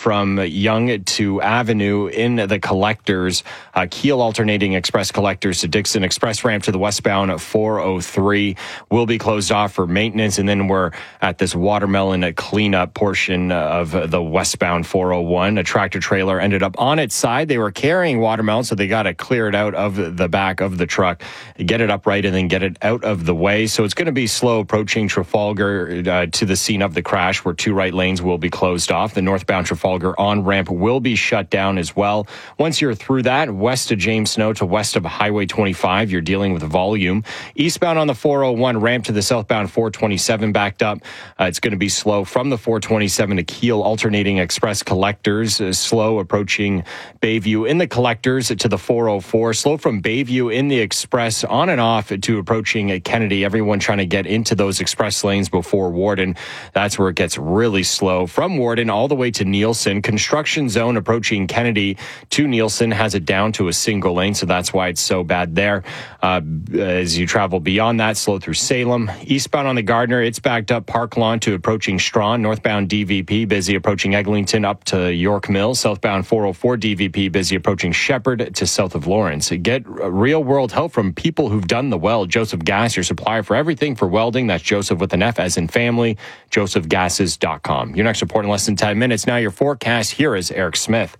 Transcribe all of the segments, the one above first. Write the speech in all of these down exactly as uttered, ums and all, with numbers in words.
from Yonge to Avenue in the collectors. Uh, Keel alternating express collectors to Dixon Express ramp to the westbound four oh three will be closed off for maintenance. And then we're at this watermelon cleanup portion of the westbound four oh one. A tractor trailer ended up on its side. They were carrying watermelon, so they got to clear it out of the back of the truck, get it upright, and then get it out of the way. So it's going to be slow approaching Trafalgar uh, to the scene of the crash, where two right lanes will be closed off. The northbound Trafalgar on-ramp will be shut down as well. Once you're through that, west of James Snow to west of Highway twenty-five, you're dealing with volume. Eastbound on the four oh one ramp to the southbound four twenty-seven backed up. Uh, it's going to be slow from the four twenty-seven to Keel alternating express collectors. Uh, slow approaching Bayview in the collectors to the four oh four. Slow from Bayview in the express on and off to approaching Kennedy. Everyone trying to get into those express lanes before Warden. That's where it gets really slow. From Warden all the way to Nielsen. Construction zone approaching Kennedy to Nielsen has it down to a single lane, so that's why it's so bad there. Uh, as you travel beyond that, slow through Salem. Eastbound on the Gardner, it's backed up Park Lawn to approaching Strawn. Northbound D V P, busy approaching Eglinton up to York Mills. Southbound four oh four D V P, busy approaching Shepherd to south of Lawrence. Get real-world help from people who've done the weld. Joseph Gas, your supplier for everything for welding. That's Joseph with an F as in family. joseph gases dot com. Your next report in less than ten minutes. Now your forecast. Here is Eric Smith.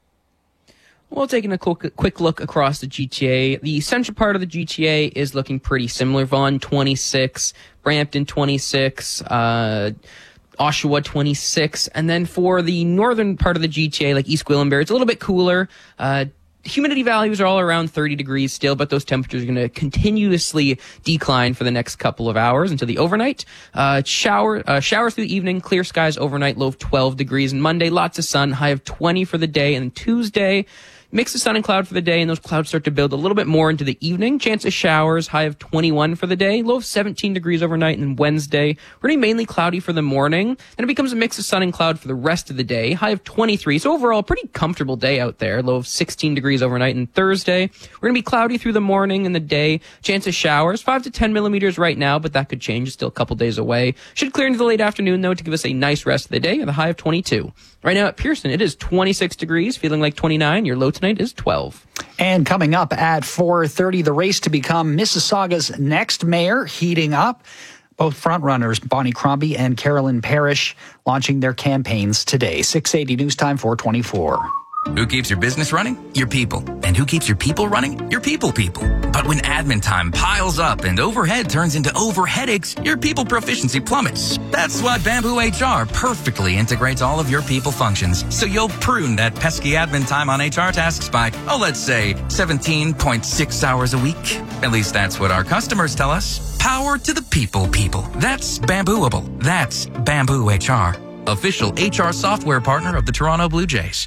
Well, taking a quick, quick look across the G T A, the central part of the G T A is looking pretty similar. Vaughan, twenty-six, Brampton, twenty-six, uh, Oshawa, twenty-six, and then for the northern part of the G T A, like East Gwillimbury, it's a little bit cooler. Uh, Humidity values are all around thirty degrees still, but those temperatures are going to continuously decline for the next couple of hours until the overnight. Uh, shower, uh, showers through the evening, clear skies overnight, low of twelve degrees. And Monday, lots of sun, high of twenty for the day. And Tuesday, mix of sun and cloud for the day, and those clouds start to build a little bit more into the evening. Chance of showers, high of twenty-one for the day, low of seventeen degrees overnight. And then Wednesday, really mainly cloudy for the morning. Then it becomes a mix of sun and cloud for the rest of the day, high of twenty-three. So overall, a pretty comfortable day out there, low of sixteen degrees overnight. And Thursday, we're going to be cloudy through the morning and the day. Chance of showers, five to ten millimeters right now, but that could change. It's still a couple days away. Should clear into the late afternoon, though, to give us a nice rest of the day with a high of twenty-two. Right now at Pearson, it is twenty-six degrees, feeling like twenty-nine. Your low tonight is twelve. And coming up at four thirty, the race to become Mississauga's next mayor heating up. Both frontrunners, Bonnie Crombie and Carolyn Parrish, launching their campaigns today. six eighty News Time, four twenty-four. Who keeps your business running? Your people. And who keeps your people running? Your people people. But when admin time piles up and overhead turns into over headaches, your people proficiency plummets. That's why Bamboo H R perfectly integrates all of your people functions. So you'll prune that pesky admin time on H R tasks by, oh, let's say seventeen point six hours a week. At least that's what our customers tell us. Power to the people people. That's Bambooable. That's Bamboo H R. Official H R software partner of the Toronto Blue Jays.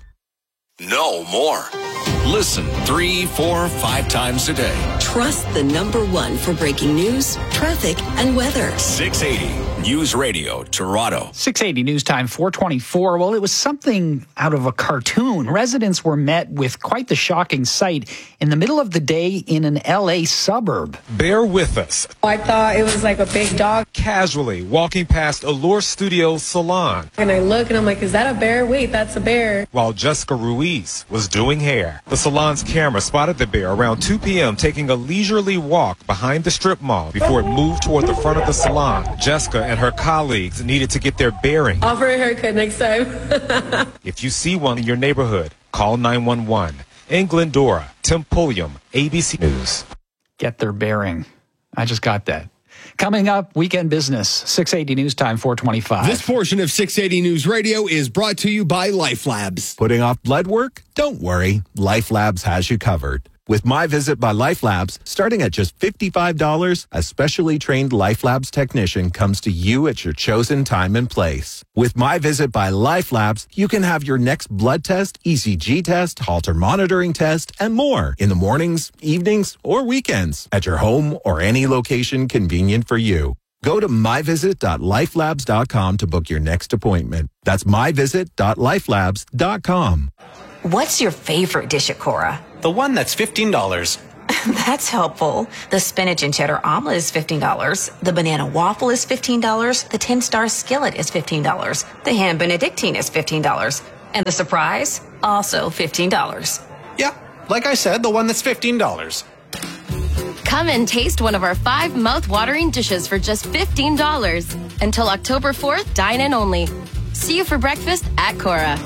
No more. Listen three, four, five times a day. Trust the number one for breaking news, traffic, and weather. six eighty News Radio, Toronto. six eighty News Time, four twenty-four. Well, it was something out of a cartoon. Residents were met with quite the shocking sight in the middle of the day in an L A suburb. Bear with us. I thought it was like a big dog. Casually walking past Allure Studio Salon. And I look and I'm like, is that a bear? Wait, that's a bear. While Jessica Ruiz was doing hair. The salon's camera spotted the bear around two p.m. taking a leisurely walk behind the strip mall before it moved toward the front of the salon. Jessica and her colleagues needed to get their bearings. Offer a haircut next time. If you see one in your neighborhood, call nine one one. In Glendora, Tim Pulliam, A B C News. Get their bearing. I just got that. Coming up, Weekend Business, six eighty News Time, four twenty-five. This portion of six eighty News Radio is brought to you by Life Labs. Putting off blood work? Don't worry. Life Labs has you covered. With My Visit by Life Labs, starting at just fifty-five dollars, a specially trained Life Labs technician comes to you at your chosen time and place. With My Visit by Life Labs, you can have your next blood test, E C G test, Holter monitoring test, and more in the mornings, evenings, or weekends at your home or any location convenient for you. Go to my visit dot life labs dot com to book your next appointment. That's my visit dot life labs dot com. What's your favorite dish at Cora? The one that's fifteen dollars. That's helpful. The spinach and cheddar omelet is fifteen dollars. The banana waffle is fifteen dollars. The ten-star skillet is fifteen dollars. The ham benedictine is fifteen dollars. And the surprise? Also fifteen dollars. Yeah, like I said, the one that's fifteen dollars. Come and taste one of our five mouth-watering dishes for just fifteen dollars. Until October fourth, dine in only. See you for breakfast at Cora.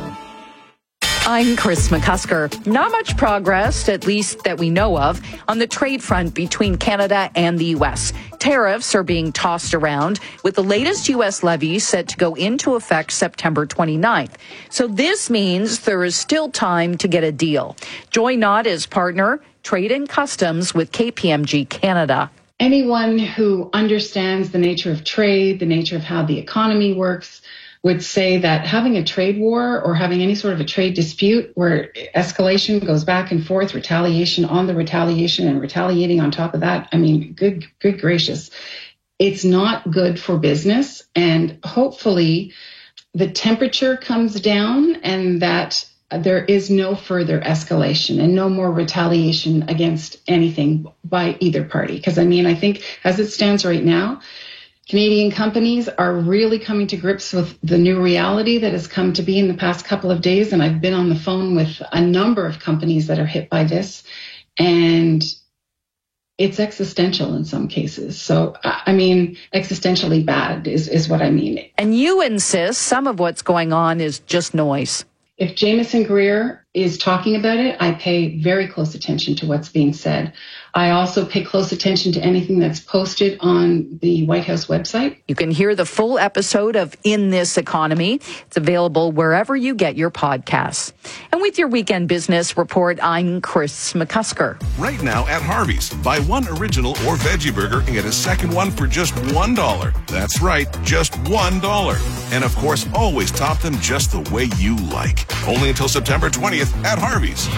I'm Chris McCusker. Not much progress, at least that we know of, on the trade front between Canada and the U S. Tariffs are being tossed around, with the latest U S levy set to go into effect September twenty-ninth. So this means there is still time to get a deal. Joy Knott is partner, Trade and Customs with K P M G Canada. Anyone who understands the nature of trade, the nature of how the economy works, would say that having a trade war or having any sort of a trade dispute where escalation goes back and forth, retaliation on the retaliation and retaliating on top of that, I mean, good, good gracious, it's not good for business. And hopefully the temperature comes down and that there is no further escalation and no more retaliation against anything by either party. Because I mean, I think as it stands right now, Canadian companies are really coming to grips with the new reality that has come to be in the past couple of days. And I've been on the phone with a number of companies that are hit by this. And it's existential in some cases. So, I mean, existentially bad is, is what I mean. And you insist some of what's going on is just noise. If Jameson Greer is talking about it, I pay very close attention to what's being said. I also pay close attention to anything that's posted on the White House website. You can hear the full episode of In This Economy. It's available wherever you get your podcasts. And with your weekend business report, I'm Chris McCusker. Right now at Harvey's, buy one original or veggie burger and get a second one for just one dollar. That's right, just one dollar. And of course, always top them just the way you like. Only until September twentieth at Harvey's.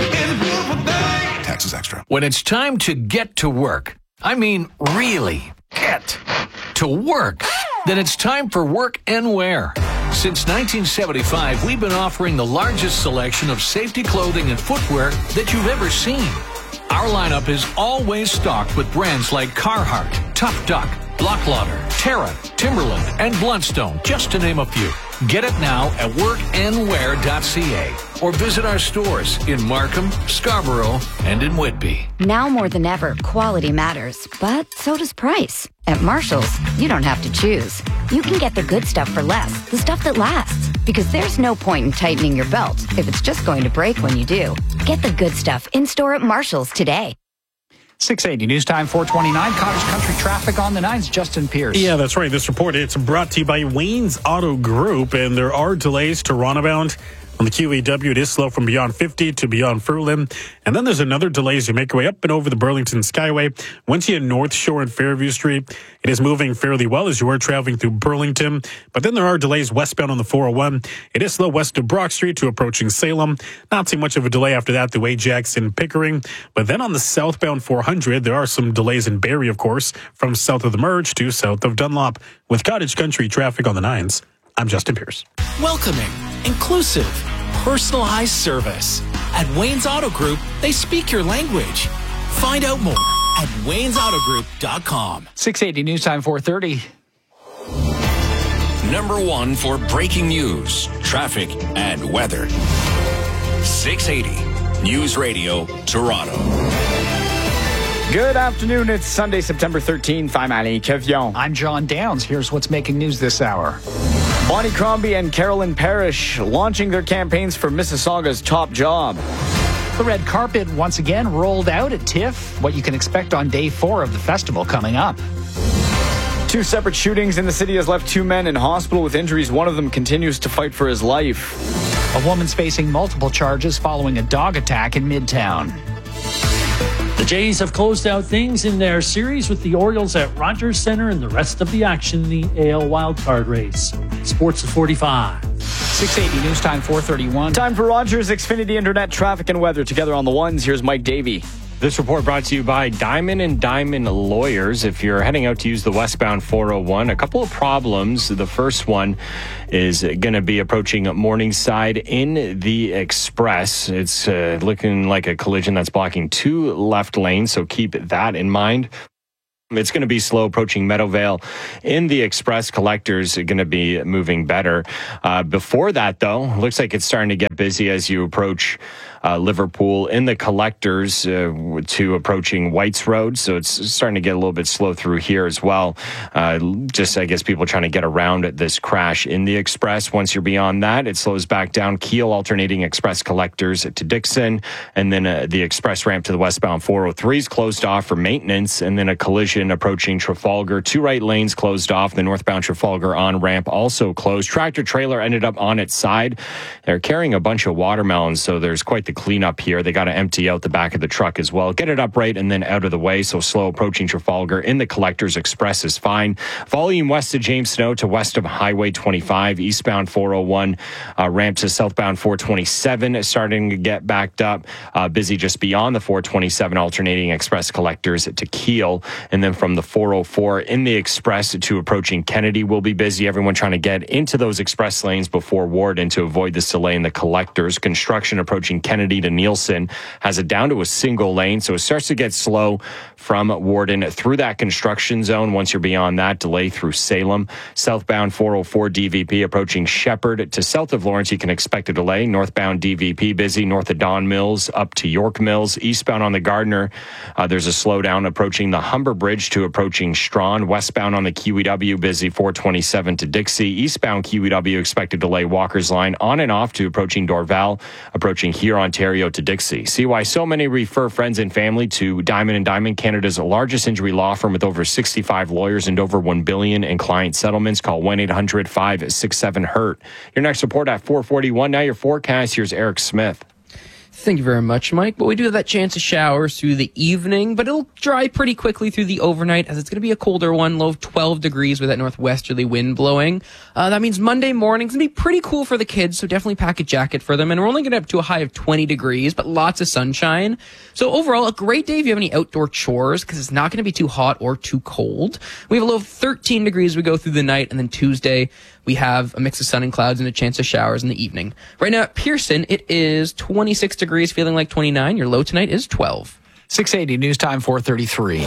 Taxes extra. When it's time to get to work, I mean really get to work, then it's time for Work and Wear. Since nineteen seventy-five, we've been offering the largest selection of safety clothing and footwear that you've ever seen. Our lineup is always stocked with brands like Carhartt, Tough Duck, Block Lauder, Terra, Timberland, and Bluntstone, just to name a few. Get it now at work and wear dot c a or visit our stores in Markham, Scarborough, and in Whitby. Now more than ever, quality matters, but so does price. At Marshall's, you don't have to choose. You can get the good stuff for less, the stuff that lasts. Because there's no point in tightening your belt if it's just going to break when you do. Get the good stuff in-store at Marshall's today. six eighty News Time, four twenty-nine. Cottage Country traffic on the nines. Justin Pierce. Yeah, that's right. This report, it's brought to you by Wayne's Auto Group, and there are delays Toronto bound. On the Q E W, it is slow from beyond fifty to beyond Furlan. And then there's another delay as you make your way up and over the Burlington Skyway. Once you hit North Shore and Fairview Street, it is moving fairly well as you are traveling through Burlington. But then there are delays westbound on the four oh one. It is slow west of Brock Street to approaching Salem. Not too much of a delay after that through Ajax and Pickering. But then on the southbound four hundred, there are some delays in Barrie, of course, from south of the Merge to south of Dunlop. With Cottage Country traffic on the nines, I'm Justin Pierce. Welcoming, inclusive, personalized service. At Wayne's Auto Group, they speak your language. Find out more at waynes auto group dot com. six eighty News Time, four thirty. Number one for breaking news, traffic, and weather. six eighty News Radio, Toronto. Good afternoon. It's Sunday, September thirteenth. I'm Ali Kevion. I'm John Downs. Here's what's making news this hour. Bonnie Crombie and Carolyn Parrish launching their campaigns for Mississauga's top job. The red carpet once again rolled out at TIFF. What you can expect on day four of the festival coming up. Two separate shootings in the city has left two men in hospital with injuries. One of them continues to fight for his life. A woman's facing multiple charges following a dog attack in Midtown. The Jays have closed out things in their series with the Orioles at Rogers Centre and the rest of the action in the A L wildcard race. Sports at forty-five. six eighty News Time, four thirty-one. Time for Rogers Xfinity Internet traffic and weather. Together on the ones, here's Mike Davey. This report brought to you by Diamond and Diamond Lawyers. If you're heading out to use the westbound four oh one, a couple of problems. The first one is going to be approaching Morningside in the Express. It's uh, looking like a collision that's blocking two left lanes, so keep that in mind. It's going to be slow approaching Meadowvale. In the express collectors are going to be moving better. Uh, before that, though, looks like it's starting to get busy as you approach uh, Liverpool. In the collectors uh, to approaching Whites Road, so it's starting to get a little bit slow through here as well. Uh, just, I guess, people trying to get around this crash in the express. Once you're beyond that, it slows back down. Kiel alternating express collectors to Dixon, and then uh, the express ramp to the westbound four oh three is closed off for maintenance, and then a collision approaching Trafalgar. Two right lanes closed off. The northbound Trafalgar on-ramp also closed. Tractor trailer ended up on its side. They're carrying a bunch of watermelons, so there's quite the cleanup here. They got to empty out the back of the truck as well. Get it upright and then out of the way, so slow approaching Trafalgar. In the Collectors Express is fine. Volume west of James Snow to west of Highway twenty-five. Eastbound four oh one uh, ramp to southbound four twenty-seven is starting to get backed up. Uh, busy just beyond the four twenty-seven alternating Express Collectors to Kiel. And then from the four oh four in the Express to approaching Kennedy will be busy. Everyone trying to get into those express lanes before Warden to avoid this delay in the Collectors. Construction approaching Kennedy to Nielsen has it down to a single lane, so it starts to get slow from Warden through that construction zone. Once you're beyond that, delay through Salem. Southbound four oh four D V P approaching Shepherd to south of Lawrence, you can expect a delay. Northbound D V P busy north of Don Mills up to York Mills. Eastbound on the Gardner, uh, there's a slowdown approaching the Humber Bridge to approaching Strawn. Westbound on the Q E W busy four twenty-seven to Dixie. Eastbound Q E W expected delay Walker's Line on and off to approaching Dorval, approaching here Ontario to Dixie. See why so many refer friends and family to Diamond and Diamond, Canada's largest injury law firm with over sixty-five lawyers and over one billion in client settlements. Call one eight hundred five six seven hurt. Your next report at four forty-one. Now your forecast. Here's Eric Smith. Thank you very much, Mike. But we do have that chance of showers through the evening, but it'll dry pretty quickly through the overnight as it's going to be a colder one, low of twelve degrees with that northwesterly wind blowing. Uh, that means Monday morning's going to be pretty cool for the kids, so definitely pack a jacket for them. And we're only going to up to a high of twenty degrees, but lots of sunshine. So overall, a great day if you have any outdoor chores because it's not going to be too hot or too cold. We have a low of thirteen degrees as we go through the night, and then Tuesday, we have a mix of sun and clouds and a chance of showers in the evening. Right now at Pearson, it is twenty-six degrees, feeling like twenty-nine. Your low tonight is twelve. six eighty, news time four thirty-three.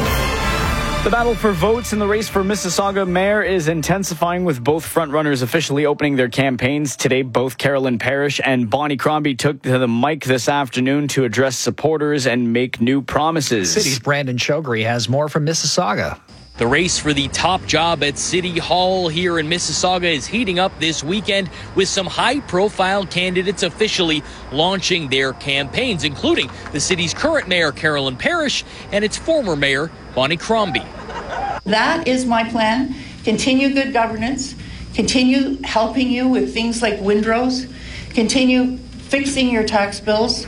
The battle for votes in the race for Mississauga mayor is intensifying, with both frontrunners officially opening their campaigns today. Both Carolyn Parrish and Bonnie Crombie took to the mic this afternoon to address supporters and make new promises. City's Brandon Shogri has more from Mississauga. The race for the top job at City Hall here in Mississauga is heating up this weekend, with some high-profile candidates officially launching their campaigns, including the city's current mayor, Carolyn Parrish, and its former mayor, Bonnie Crombie. That is my plan. Continue good governance, continue helping you with things like windrows, continue fixing your tax bills.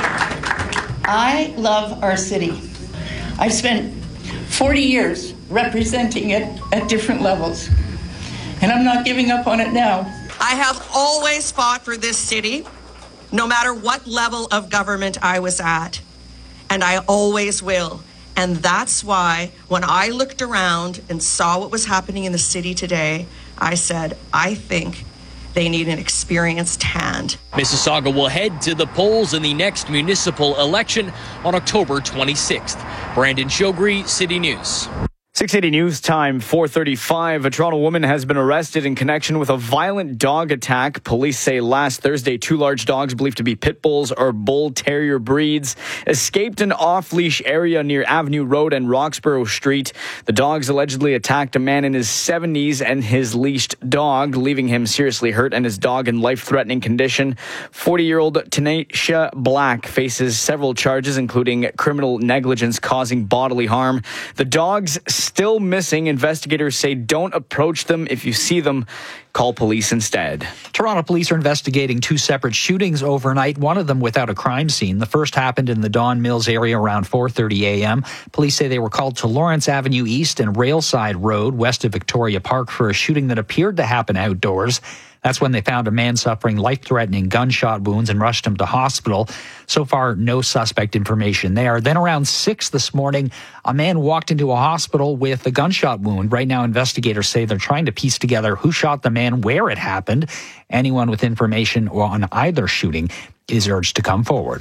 I love our city. I've spent forty years representing it at different levels, and I'm not giving up on it now. I have always fought for this city, no matter what level of government I was at, and I always will. And that's why when I looked around and saw what was happening in the city today, I said, I think they need an experienced hand. Mississauga will head to the polls in the next municipal election on October twenty-sixth. Brandon Shogri, City News. six eighty News Time, four thirty-five. A Toronto woman has been arrested in connection with a violent dog attack. Police say last Thursday, two large dogs believed to be pit bulls or bull terrier breeds escaped an off-leash area near Avenue Road and Roxborough Street. The dogs allegedly attacked a man in his seventies and his leashed dog, leaving him seriously hurt and his dog in life-threatening condition. forty-year-old Tanisha Black faces several charges, including criminal negligence causing bodily harm. The dogs still missing. Investigators say don't approach them. If you see them, call police instead. Toronto police are investigating two separate shootings overnight, one of them without a crime scene. The first happened in the Don Mills area around four thirty a.m. Police say they were called to Lawrence Avenue East and Railside Road west of Victoria Park for a shooting that appeared to happen outdoors. That's when they found a man suffering life-threatening gunshot wounds and rushed him to hospital. So far, no suspect information there. Then around six this morning, a man walked into a hospital with a gunshot wound. Right now, investigators say they're trying to piece together who shot the man, where it happened. Anyone with information on either shooting is urged to come forward.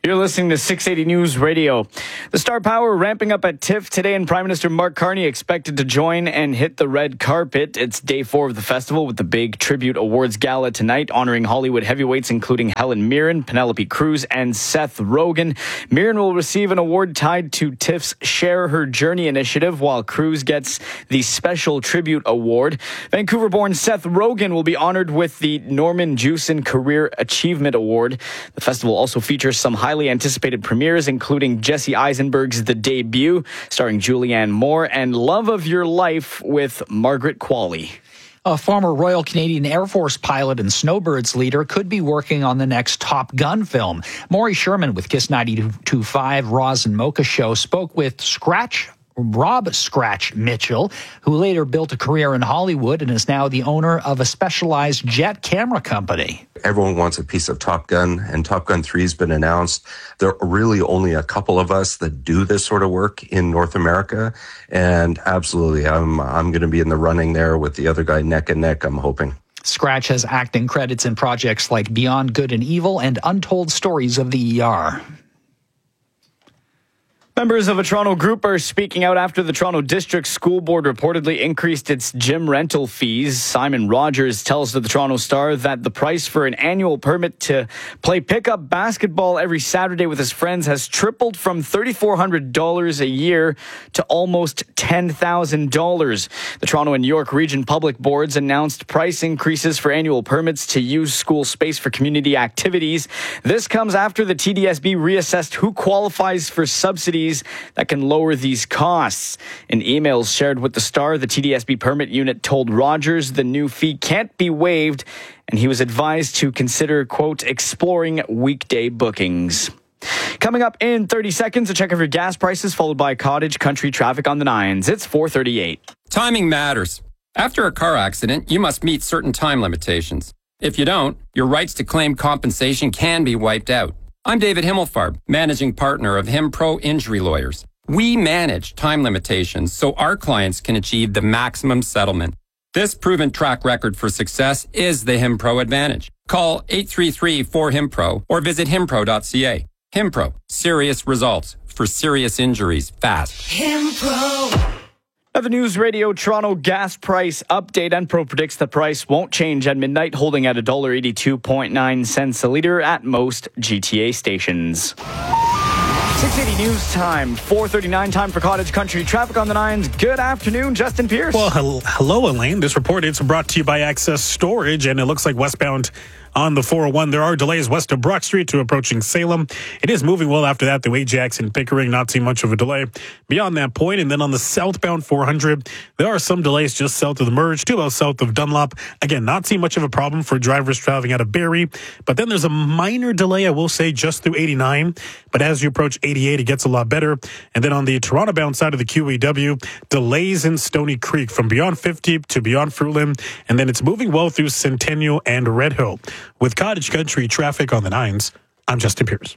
You're listening to six eighty News Radio. The Star Power ramping up at TIFF today, and Prime Minister Mark Carney expected to join and hit the red carpet. It's day four of the festival with the big tribute awards gala tonight, honoring Hollywood heavyweights including Helen Mirren, Penelope Cruz, and Seth Rogen. Mirren will receive an award tied to TIFF's Share Her Journey initiative, while Cruz gets the Special Tribute Award. Vancouver-born Seth Rogen will be honored with the Norman Jewson Career Achievement Award. The festival also features some highlights Highly anticipated premieres, including Jesse Eisenberg's The Debut, starring Julianne Moore, and Love of Your Life with Margaret Qualley. A former Royal Canadian Air Force pilot and Snowbirds leader could be working on the next Top Gun film. Maury Sherman with Kiss ninety-two point five Roz and Mocha Show spoke with Scratch Rob Scratch Mitchell, who later built a career in Hollywood and is now the owner of a specialized jet camera company. Everyone wants a piece of Top Gun, and Top Gun three has been announced. There are really only a couple of us that do this sort of work in North America, and absolutely, I'm I'm going to be in the running there with the other guy neck and neck, I'm hoping. Scratch has acting credits in projects like Beyond Good and Evil and Untold Stories of the E R. Members of a Toronto group are speaking out after the Toronto District School Board reportedly increased its gym rental fees. Simon Rogers tells the Toronto Star that the price for an annual permit to play pickup basketball every Saturday with his friends has tripled from three thousand four hundred dollars a year to almost ten thousand dollars. The Toronto and York Region Public Boards announced price increases for annual permits to use school space for community activities. This comes after the T D S B reassessed who qualifies for subsidies that can lower these costs. In emails shared with the Star, the T D S B permit unit told Rogers the new fee can't be waived, and he was advised to consider, quote, exploring weekday bookings. Coming up in thirty seconds, a check of your gas prices, followed by cottage country traffic on the nines. It's four thirty-eight. Timing matters. After a car accident, you must meet certain time limitations. If you don't, your rights to claim compensation can be wiped out. I'm David Himmelfarb, managing partner of HimPro Injury Lawyers. We manage time limitations so our clients can achieve the maximum settlement. This proven track record for success is the HimPro advantage. Call eight three three four HimPro or visit himpro dot c a. HimPro, serious results for serious injuries fast. HimPro. The News Radio Toronto gas price update. Enpro predicts the price won't change at midnight, holding at one dollar eighty-two point nine cents a litre at most G T A stations. six eighty News Time, four thirty-nine, time for cottage country traffic on the nines. Good afternoon, Justin Pierce. Well, hel- hello, Elaine. This report is brought to you by Access Storage, and it looks like westbound on the four oh one, there are delays west of Brock Street to approaching Salem. It is moving well after that. The way Jackson Pickering, not too much of a delay beyond that point. And then on the southbound four hundred, there are some delays just south of the merge, two miles south of Dunlop. Again, not too much of a problem for drivers traveling out of Barrie. But then there's a minor delay, I will say, just through eighty-nine. But as you approach eighty-eight, it gets a lot better. And then on the Toronto-bound side of the Q E W, delays in Stony Creek from beyond fifty to beyond Fruitland. And then it's moving well through Centennial and Red Hill. With cottage country traffic on the nines, I'm Justin Pierce.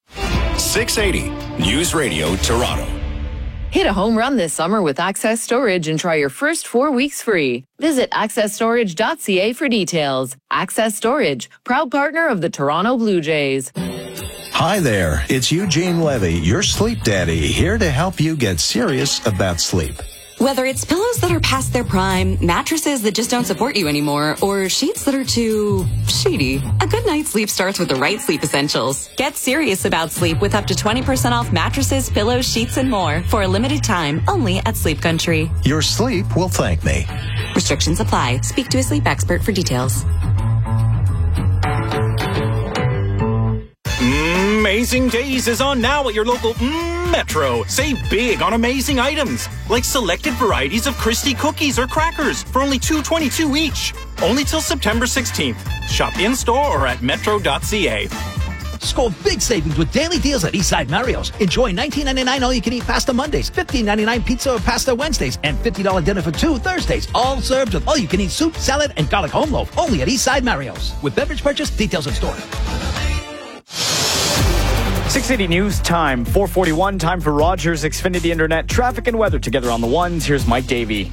six eighty News Radio Toronto. Hit a home run this summer with Access Storage and try your first four weeks free. Visit access storage dot c a for details. Access Storage, proud partner of the Toronto Blue Jays. Hi there, it's Eugene Levy, your sleep daddy, here to help you get serious about sleep. Whether it's pillows that are past their prime, mattresses that just don't support you anymore, or sheets that are too sheety, a good night's sleep starts with the right sleep essentials. Get serious about sleep with up to twenty percent off mattresses, pillows, sheets, and more for a limited time only at Sleep Country. Your sleep will thank me. Restrictions apply. Speak to a sleep expert for details. Amazing Days is on now at your local mm, Metro. Save big on amazing items, like selected varieties of Christie cookies or crackers for only two dollars and twenty-two cents each. Only till September sixteenth. Shop in-store or at metro dot c a. Score big savings with daily deals at Eastside Mario's. Enjoy nineteen ninety-nine all-you-can-eat pasta Mondays, fifteen ninety-nine pizza or pasta Wednesdays, and fifty dollars dinner for two Thursdays. All served with all-you-can-eat soup, salad, and garlic home loaf. Only at Eastside Mario's. With beverage purchase, details in store. six eighty News Time, four forty-one, time for Rogers Xfinity Internet traffic and weather together on the ones. Here's Mike Davey.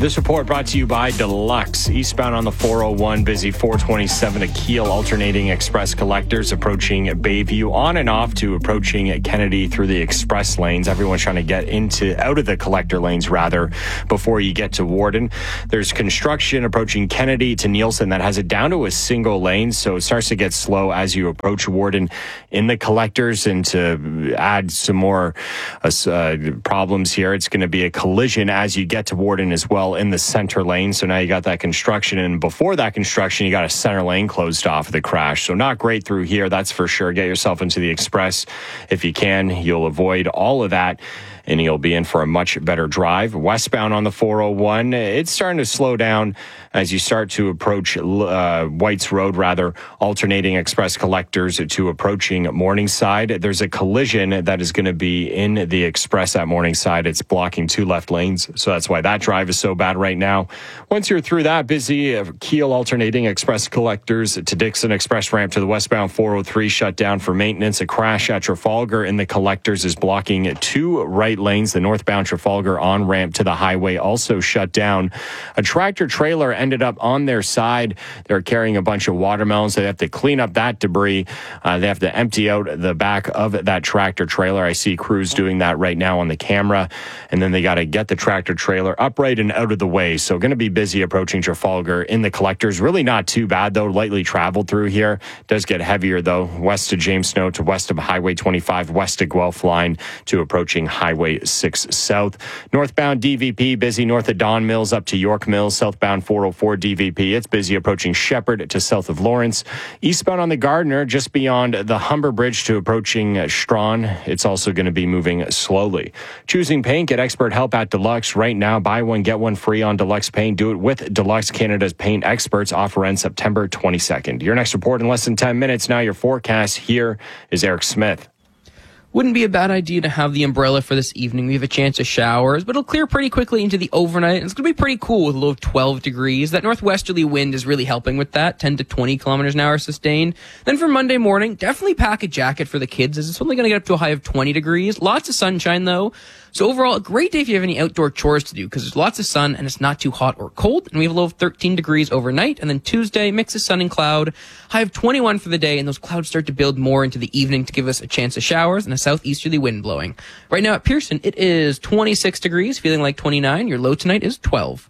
This report brought to you by Deluxe. Eastbound on the four oh one, busy four twenty-seven to Kiel, alternating express collectors approaching Bayview, on and off to approaching Kennedy through the express lanes. Everyone's trying to get into out of the collector lanes, rather, before you get to Warden. There's construction approaching Kennedy to Nielsen that has it down to a single lane, so it starts to get slow as you approach Warden in the collectors. And to add some more uh, uh, problems here, it's going to be a collision as you get to Warden as well in the center lane. So now you got that construction, and before that construction, you got a center lane closed off of the crash. So not great through here, that's for sure. Get yourself into the express if you can. You'll avoid all of that, and you'll be in for a much better drive. Westbound on the four oh one, it's starting to slow down as you start to approach uh, White's Road, rather, alternating express collectors to approaching Morningside. There's a collision that is going to be in the express at Morningside. It's blocking two left lanes, so that's why that drive is so bad right now. Once you're through that, busy uh, Kiel alternating express collectors to Dixon Express ramp to the westbound four oh three shut down for maintenance. A crash at Trafalgar in the collectors is blocking two right lanes. The northbound Trafalgar on-ramp to the highway also shut down. A tractor trailer ended up on their side. They're carrying a bunch of watermelons. They have to clean up that debris. Uh, they have to empty out the back of that tractor trailer. I see crews doing that right now on the camera. And then they got to get the tractor trailer upright and out of the way. So going to be busy approaching Trafalgar in the collectors. Really not too bad, though. Lightly traveled through here. Does get heavier, though. West of James Snow to west of Highway twenty-five, west of Guelph line to approaching Highway six South. Northbound D V P, busy north of Don Mills up to York Mills. Southbound four oh four D V P, it's busy approaching Shepherd to south of Lawrence. Eastbound on the Gardiner, just beyond the Humber Bridge to approaching Strawn. It's also going to be moving slowly. Choosing paint, get expert help at Deluxe. Right now, buy one, get one free on Deluxe Paint. Do it with Deluxe, Canada's paint experts. Offer ends September twenty-second. Your next report in less than ten minutes. Now your forecast. Here is Eric Smith. Wouldn't be a bad idea to have the umbrella for this evening. We have a chance of showers, but it'll clear pretty quickly into the overnight. And it's going to be pretty cool with a low of twelve degrees. That northwesterly wind is really helping with that, ten to twenty kilometers an hour sustained. Then for Monday morning, definitely pack a jacket for the kids, as it's only going to get up to a high of twenty degrees. Lots of sunshine, though. So overall, a great day if you have any outdoor chores to do, because there's lots of sun and it's not too hot or cold. And we have a low of thirteen degrees overnight. And then Tuesday, mix of sun and cloud. High of twenty-one for the day, and those clouds start to build more into the evening to give us a chance of showers and a southeasterly wind blowing. Right now at Pearson, it is twenty-six degrees, feeling like twenty-nine. Your low tonight is twelve.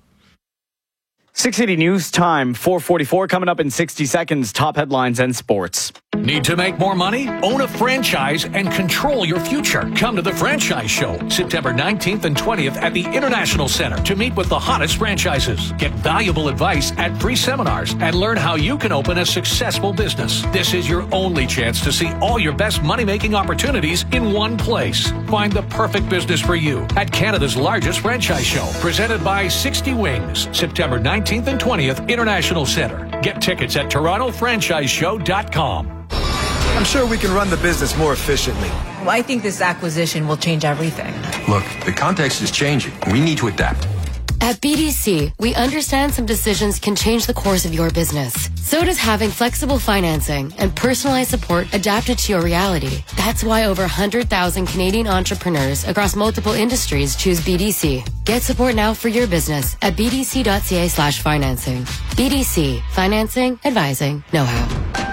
six eighty News Time, four forty-four, coming up in sixty seconds. Top headlines and sports. Need to make more money? Own a franchise and control your future. Come to the Franchise Show, September nineteenth and twentieth at the International Center to meet with the hottest franchises. Get valuable advice at free seminars and learn how you can open a successful business. This is your only chance to see all your best money-making opportunities in one place. Find the perfect business for you at Canada's largest franchise show, presented by sixty Wings, September nineteenth and twentieth, International Center. Get tickets at toronto franchise show dot com. I'm sure we can run the business more efficiently. Well, I think this acquisition will change everything. Look, the context is changing. We need to adapt. At B D C, we understand some decisions can change the course of your business. So does having flexible financing and personalized support adapted to your reality. That's why over one hundred thousand Canadian entrepreneurs across multiple industries choose B D C. Get support now for your business at b d c dot c a slash financing. B D C, financing, advising, know-how.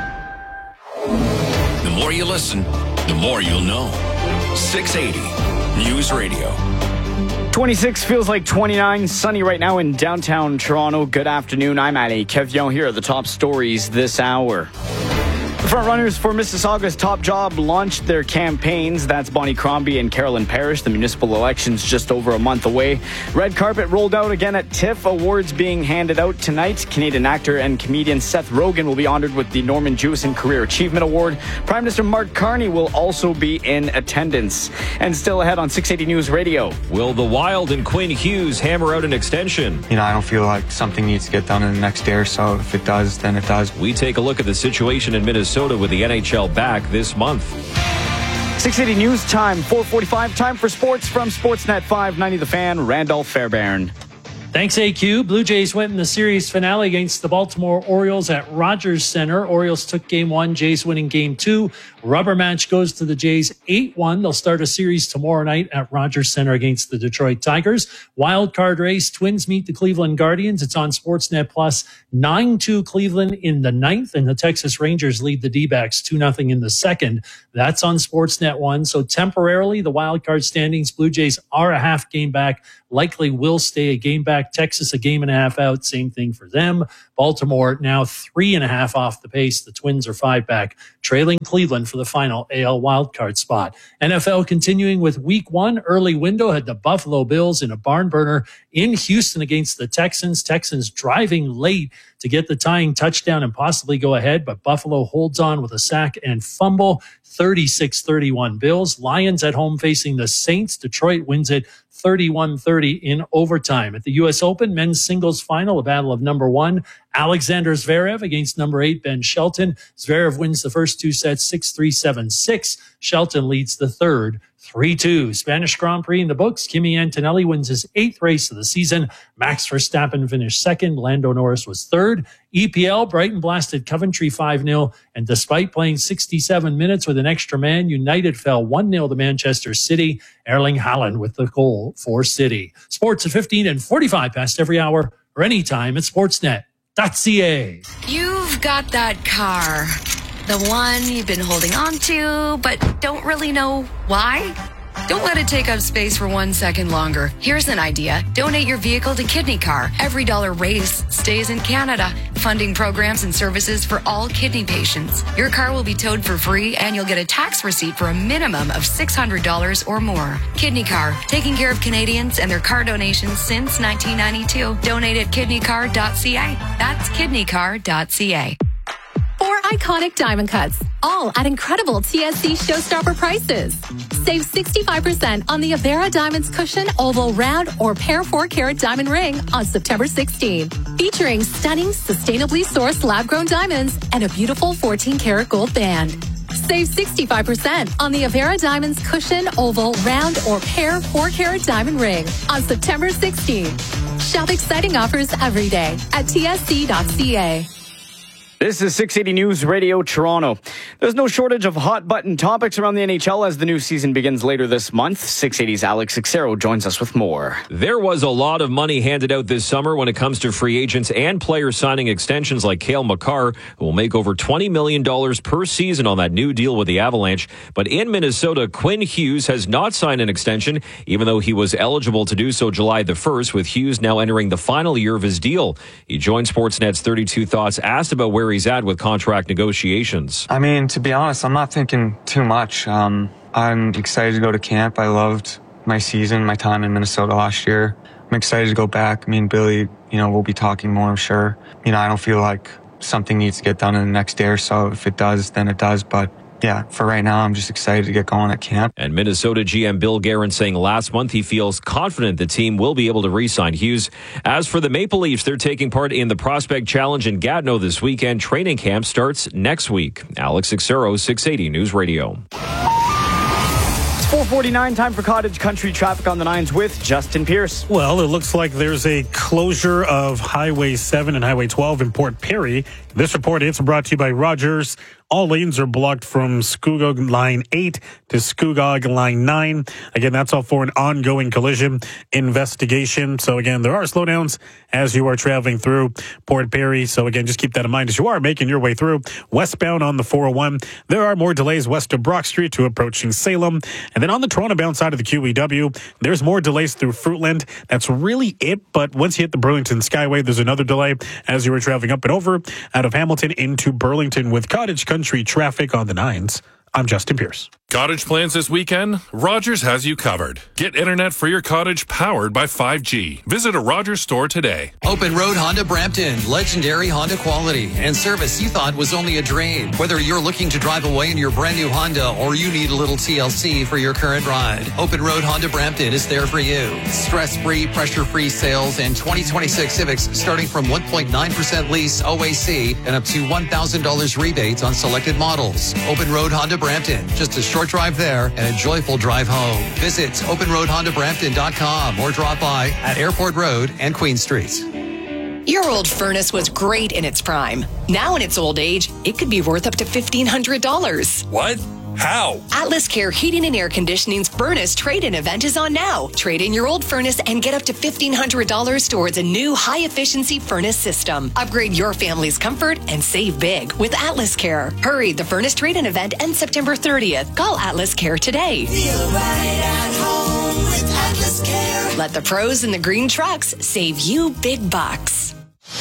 The more you listen, the more you'll know. six eighty News Radio. twenty-six feels like twenty-nine. Sunny right now in downtown Toronto. Good afternoon. I'm Ali Kevion. Here are the top stories this hour. The frontrunners for Mississauga's top job launched their campaigns. That's Bonnie Crombie and Carolyn Parrish. The municipal election's just over a month away. Red carpet rolled out again at TIFF. Awards being handed out tonight. Canadian actor and comedian Seth Rogen will be honored with the Norman Jewison Career Achievement Award. Prime Minister Mark Carney will also be in attendance. And still ahead on six eighty News Radio. Will the Wild and Quinn Hughes hammer out an extension? You know, I don't feel like something needs to get done in the next day or so. If it does, then it does. We take a look at the situation in Minnesota with the N H L back this month. six eighty News Time, four forty-five. Time for sports from Sportsnet five ninety The Fan. Randolph Fairbairn. Thanks, A Q. Blue Jays went in the series finale against the Baltimore Orioles at Rogers Center. Orioles took game one, Jays winning game two. Rubber match goes to the Jays eight one. They'll start a series tomorrow night at Rogers Center against the Detroit Tigers. Wild card race, Twins meet the Cleveland Guardians. It's on Sportsnet Plus. nine two Cleveland in the ninth, and the Texas Rangers lead the D-backs two nothing in the second. That's on Sportsnet one. So temporarily, the wild card standings, Blue Jays are a half game back. Likely will stay a game back. Texas a game and a half out. Same thing for them. Baltimore now three and a half off the pace. The Twins are five back, trailing Cleveland for the final A L wildcard spot. N F L continuing with week one. Early window had the Buffalo Bills in a barn burner in Houston against the Texans. Texans driving late to get the tying touchdown and possibly go ahead, but Buffalo holds on with a sack and fumble. thirty-six thirty-one Bills. Lions at home facing the Saints. Detroit wins it thirty-one thirty in overtime. At the U S Open men's singles final, a battle of number one, Alexander Zverev against number eight, Ben Shelton. Zverev wins the first two sets six three, seven six. Shelton leads the third three two. Spanish Grand Prix in the books. Kimi Antonelli wins his eighth race of the season. Max Verstappen finished second. Lando Norris was third. E P L, Brighton blasted Coventry five nil. And despite playing sixty-seven minutes with an extra man, United fell one nil to Manchester City. Erling Haaland with the goal for City. Sports at fifteen and forty-five past every hour or anytime at sportsnet dot c a. You've got that car. The one you've been holding on to, but don't really know why? Don't let it take up space for one second longer. Here's an idea. Donate your vehicle to Kidney Car. Every dollar raised stays in Canada, funding programs and services for all kidney patients. Your car will be towed for free, and you'll get a tax receipt for a minimum of six hundred dollars or more. Kidney Car, taking care of Canadians and their car donations since nineteen ninety-two. Donate at kidney car dot c a. That's kidney car dot c a. Four iconic diamond cuts, all at incredible T S C showstopper prices. Save sixty-five percent on the Avera Diamonds Cushion Oval Round or Pair four carat Diamond Ring on September sixteenth. Featuring stunning, sustainably sourced lab-grown diamonds and a beautiful fourteen karat gold band. Save sixty-five percent on the Avera Diamonds Cushion Oval Round or Pair four carat Diamond Ring on September sixteenth. Shop exciting offers every day at T S C dot c a. This is six eighty News Radio Toronto. There's no shortage of hot-button topics around the N H L as the new season begins later this month. six eighty's Alex Xero joins us with more. There was a lot of money handed out this summer when it comes to free agents and players signing extensions like Cale Makar, who will make over twenty million dollars per season on that new deal with the Avalanche. But in Minnesota, Quinn Hughes has not signed an extension, even though he was eligible to do so July the first, with Hughes now entering the final year of his deal. He joined Sportsnet's thirty-two Thoughts, asked about where he's at with contract negotiations. I mean, to be honest, I'm not thinking too much. Um, I'm excited to go to camp. I loved my season, my time in Minnesota last year. I'm excited to go back. Me and Billy, you know, we'll be talking more, I'm sure. You know, I don't feel like something needs to get done in the next day or so. If it does, then it does. But yeah, for right now, I'm just excited to get going at camp. And Minnesota G M Bill Guerin saying last month he feels confident the team will be able to re-sign Hughes. As for the Maple Leafs, they're taking part in the Prospect Challenge in Gatineau this weekend. Training camp starts next week. Alex Xero, six eighty News Radio. four forty-nine, time for Cottage Country traffic on the nines with Justin Pierce. Well, it looks like there's a closure of Highway seven and Highway twelve in Port Perry. This report is brought to you by Rogers. All lanes are blocked from Scugog Line eight to Scugog Line nine. Again, that's all for an ongoing collision investigation. So again, there are slowdowns as you are traveling through Port Perry. So again, just keep that in mind as you are making your way through. Westbound on the four oh one, there are more delays west of Brock Street to approaching Salem. And then on the Toronto-bound side of the Q E W, there's more delays through Fruitland. That's really it. But once you hit the Burlington Skyway, there's another delay as you were traveling up and over out of Hamilton into Burlington with Cottage Country traffic on the nines. I'm Justin Pierce. Cottage plans this weekend? Rogers has you covered. Get internet for your cottage powered by five G. Visit a Rogers store today. Open Road Honda Brampton. Legendary Honda quality and service you thought was only a dream. Whether you're looking to drive away in your brand new Honda or you need a little T L C for your current ride, Open Road Honda Brampton is there for you. Stress-free, pressure-free sales and twenty twenty-six Civics starting from one point nine percent lease O A C and up to one thousand dollars rebates on selected models. Open Road Honda Brampton, just a short short drive there and a joyful drive home. Visit open road honda brampton dot com or drop by at Airport Road and Queen Street. Your old furnace was great in its prime. Now in its old age, it could be worth up to fifteen hundred dollars. What? How? Atlas Care Heating and Air Conditioning's furnace trade-in event is on now. Trade in your old furnace and get up to fifteen hundred dollars towards a new high-efficiency furnace system. Upgrade your family's comfort and save big with Atlas Care. Hurry, the furnace trade-in event ends September thirtieth. Call Atlas Care today. Feel right at home with Atlas Care. Let the pros in the green trucks save you big bucks.